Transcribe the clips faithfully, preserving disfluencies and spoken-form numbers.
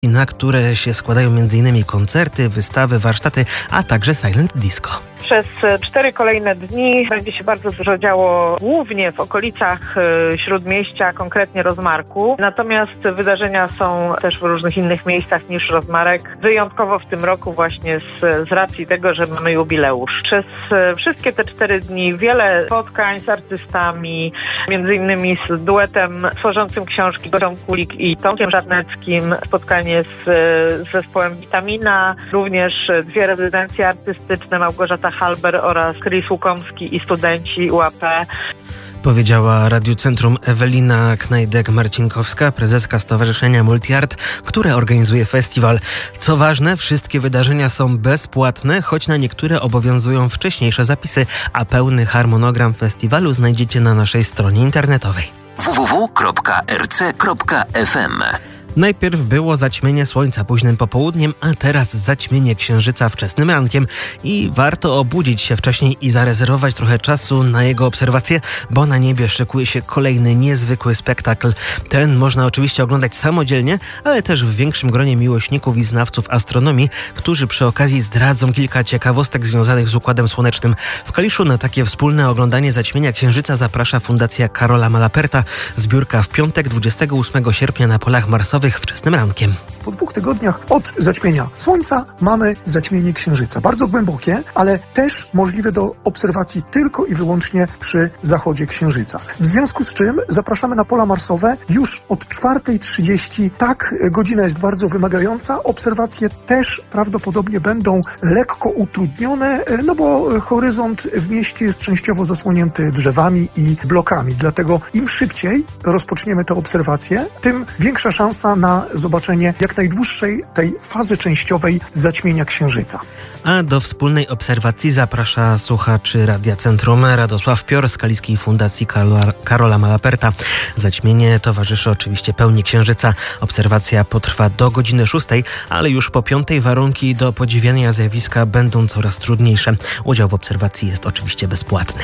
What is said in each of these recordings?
na które się składają między innymi koncerty, wystawy, warsztaty, a także silent disco. Przez cztery kolejne dni będzie się bardzo dużo działo głównie w okolicach Śródmieścia, konkretnie Rozmarku. Natomiast wydarzenia są też w różnych innych miejscach niż Rozmarek. Wyjątkowo w tym roku właśnie z, z racji tego, że mamy jubileusz. Przez wszystkie te cztery dni wiele spotkań z artystami, między innymi z duetem tworzącym książki Gosią Kulik i Tomkiem Żarneckim. Spotkanie z, z zespołem Witamina. Również dwie rezydencje artystyczne, Małgorzata Halber oraz Chris Łukomski i studenci U A P. Powiedziała Radiu Centrum Ewelina Knajdek-Marcinkowska, prezeska Stowarzyszenia Multiart, które organizuje festiwal. Co ważne, wszystkie wydarzenia są bezpłatne, choć na niektóre obowiązują wcześniejsze zapisy, a pełny harmonogram festiwalu znajdziecie na naszej stronie internetowej w w w kropka r c kropka f m. Najpierw było zaćmienie słońca późnym popołudniem, a teraz zaćmienie księżyca wczesnym rankiem i warto obudzić się wcześniej i zarezerwować trochę czasu na jego obserwację, bo na niebie szykuje się kolejny niezwykły spektakl. Ten można oczywiście oglądać samodzielnie, ale też w większym gronie miłośników i znawców astronomii, którzy przy okazji zdradzą kilka ciekawostek związanych z Układem Słonecznym. W Kaliszu na takie wspólne oglądanie zaćmienia księżyca zaprasza Fundacja Karola Malaperta. Zbiórka w piątek, dwudziestego ósmego sierpnia na polach marsowych wczesnym rankiem. Po dwóch tygodniach od zaćmienia słońca mamy zaćmienie księżyca. Bardzo głębokie, ale też możliwe do obserwacji tylko i wyłącznie przy zachodzie księżyca. W związku z czym zapraszamy na pola marsowe już od czwartej trzydzieści. Tak, godzina jest bardzo wymagająca. Obserwacje też prawdopodobnie będą lekko utrudnione, no bo horyzont w mieście jest częściowo zasłonięty drzewami i blokami. Dlatego im szybciej rozpoczniemy te obserwacje, tym większa szansa na zobaczenie jak najdłuższej tej fazy częściowej zaćmienia księżyca. A do wspólnej obserwacji zaprasza słuchaczy Radia Centrum Radosław Pior z Kaliskiej Fundacji Karola, Karola Malaperta. Zaćmienie towarzyszy oczywiście pełni księżyca. Obserwacja potrwa do godziny szóstej, ale już po piątej warunki do podziwiania zjawiska będą coraz trudniejsze. Udział w obserwacji jest oczywiście bezpłatny.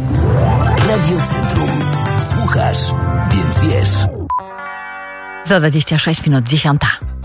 Radio Centrum. Słuchasz, więc wiesz. Za dwadzieścia sześć minut dziesiąta.